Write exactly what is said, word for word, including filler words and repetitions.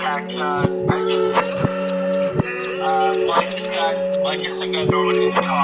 back. Uh, I just, uh, well, I just got, well, I guess I got over to talk.